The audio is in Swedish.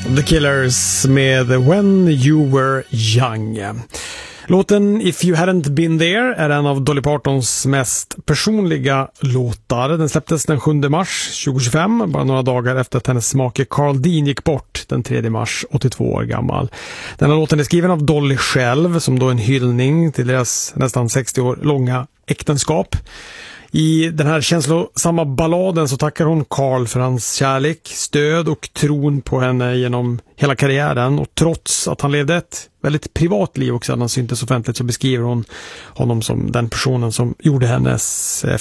The Killers med When You Were Young. Låten If You Hadn't Been There är en av Dolly Partons mest personliga låtar. Den släpptes den 7 mars 2025, bara några dagar efter att hennes make Carl Dean gick bort den 3 mars, 82 år gammal. Den här låten är skriven av Dolly själv, som då en hyllning till deras nästan 60 år långa äktenskap. I den här känslosamma balladen så tackar hon Carl för hans kärlek, stöd och tron på henne genom hela karriären. Och trots att han levde ett väldigt privat liv också, han syntes offentligt, så beskriver hon honom som den personen som gjorde hennes